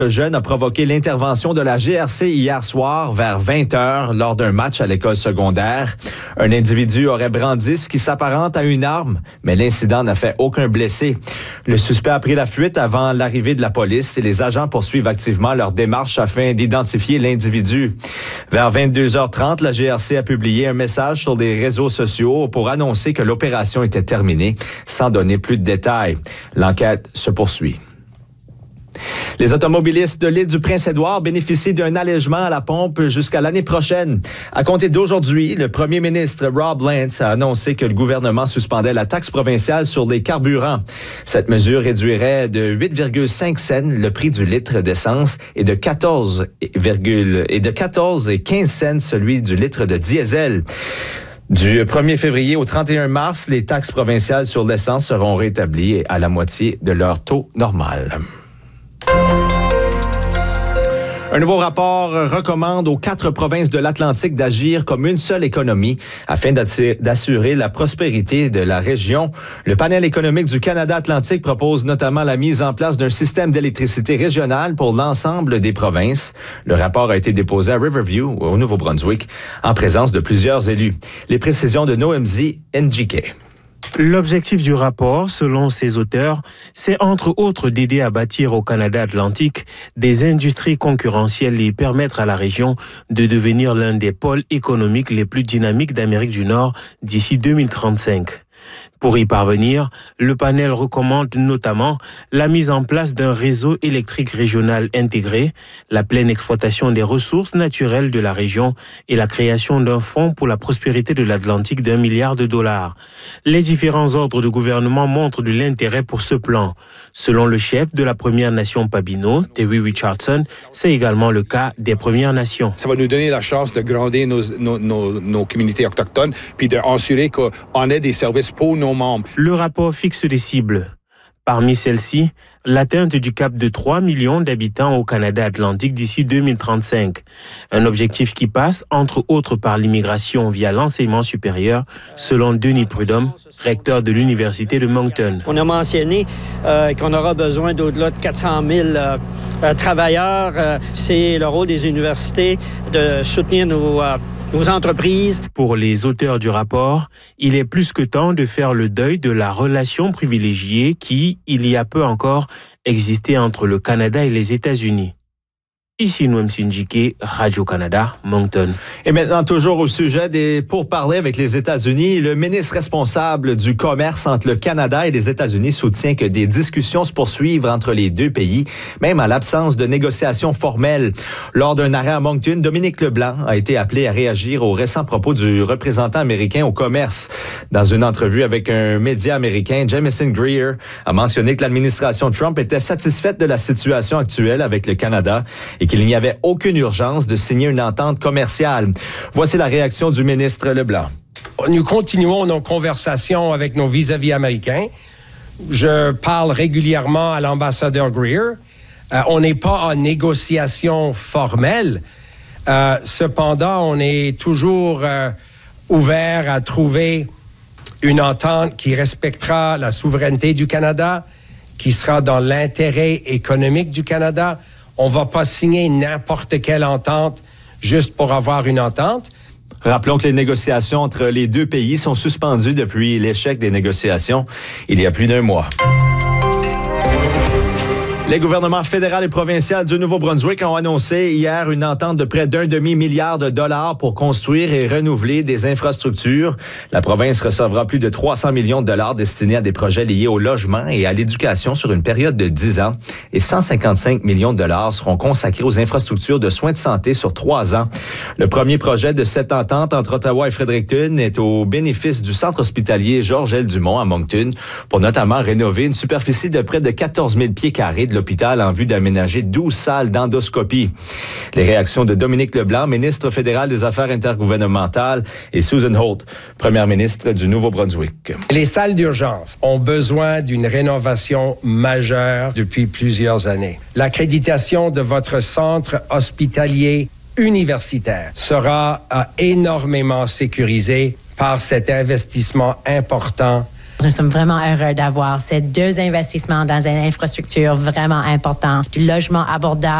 Le jeune a provoqué l'intervention de la GRC hier soir vers 20h lors d'un match à l'école secondaire. Un individu aurait brandi ce qui s'apparente à une arme, mais l'incident n'a fait aucun blessé. Le suspect a pris la fuite avant l'arrivée de la police et les agents poursuivent activement leur démarche afin d'identifier l'individu. Vers 22h30, la GRC a publié un message sur les réseaux sociaux pour annoncer que l'opération était terminée, sans donner plus de détails. L'enquête se poursuit. Les automobilistes de l'île du Prince-Édouard bénéficient d'un allègement à la pompe jusqu'à l'année prochaine. À compter d'aujourd'hui, le premier ministre Rob Lance a annoncé que le gouvernement suspendait la taxe provinciale sur les carburants. Cette mesure réduirait de 8,5 cents le prix du litre d'essence et de 14 et 15 cents celui du litre de diesel. Du 1er février au 31 mars, les taxes provinciales sur l'essence seront rétablies à la moitié de leur taux normal. Un nouveau rapport recommande aux 4 provinces de l'Atlantique d'agir comme une seule économie afin d'assurer la prospérité de la région. Le panel économique du Canada Atlantique propose notamment la mise en place d'un système d'électricité régional pour l'ensemble des provinces. Le rapport a été déposé à Riverview, au Nouveau-Brunswick, en présence de plusieurs élus. Les précisions de Noemzi Njike. L'objectif du rapport, selon ses auteurs, c'est entre autres d'aider à bâtir au Canada Atlantique des industries concurrentielles et permettre à la région de devenir l'un des pôles économiques les plus dynamiques d'Amérique du Nord d'ici 2035. Pour y parvenir, le panel recommande notamment la mise en place d'un réseau électrique régional intégré, la pleine exploitation des ressources naturelles de la région et la création d'un fonds pour la prospérité de l'Atlantique d'$1 milliard. Les différents ordres de gouvernement montrent de l'intérêt pour ce plan. Selon le chef de la Première Nation Papineau, Terry Richardson, c'est également le cas des Premières Nations. Ça va nous donner la chance de grandir nos communautés autochtones puis d'assurer qu'on ait des services pour nos membres. Le rapport fixe des cibles. Parmi celles-ci, l'atteinte du cap de 3 millions d'habitants au Canada Atlantique d'ici 2035. Un objectif qui passe, entre autres, par l'immigration via l'enseignement supérieur, selon Denis Prudhomme, recteur de l'Université de Moncton. On a mentionné qu'on aura besoin d'au-delà de 400 000 travailleurs. C'est le rôle des universités de soutenir nos entreprises. Pour les auteurs du rapport, il est plus que temps de faire le deuil de la relation privilégiée qui, il y a peu encore, existait entre le Canada et les États-Unis. Ici Noemzi Njike, Radio-Canada, Moncton. Et maintenant, toujours au sujet des pourparlers avec les États-Unis, le ministre responsable du commerce entre le Canada et les États-Unis soutient que des discussions se poursuivent entre les deux pays, même en l'absence de négociations formelles. Lors d'un arrêt à Moncton, Dominique Leblanc a été appelé à réagir aux récents propos du représentant américain au commerce. Dans une entrevue avec un média américain, Jamieson Greer a mentionné que l'administration Trump était satisfaite de la situation actuelle avec le Canada et qu'il n'y avait aucune urgence de signer une entente commerciale. Voici la réaction du ministre Leblanc. Nous continuons nos conversations avec nos vis-à-vis américains. Je parle régulièrement à l'ambassadeur Greer. On n'est pas en négociation formelle. Cependant, on est toujours ouvert à trouver une entente qui respectera la souveraineté du Canada, qui sera dans l'intérêt économique du Canada. On ne va pas signer n'importe quelle entente juste pour avoir une entente. Rappelons que les négociations entre les deux pays sont suspendues depuis l'échec des négociations il y a plus d'1 mois. Les gouvernements fédéral et provincial du Nouveau-Brunswick ont annoncé hier une entente de près d'$1,5 milliard pour construire et renouveler des infrastructures. La province recevra plus de 300 millions de dollars destinés à des projets liés au logement et à l'éducation sur une période de 10 ans. Et 155 millions de dollars seront consacrés aux infrastructures de soins de santé sur 3 ans. Le premier projet de cette entente entre Ottawa et Fredericton est au bénéfice du centre hospitalier Georges-L. Dumont à Moncton pour notamment rénover une superficie de près de 14 000 pieds carrés de l'hôpital en vue d'aménager 12 salles d'endoscopie. Les réactions de Dominique Leblanc, ministre fédéral des Affaires intergouvernementales, et Susan Holt, première ministre du Nouveau-Brunswick. Les salles d'urgence ont besoin d'une rénovation majeure depuis plusieurs années. L'accréditation de votre centre hospitalier universitaire sera énormément sécurisée par cet investissement important Nous sommes vraiment heureux d'avoir ces 2 investissements dans une infrastructure vraiment importante, du logement abordable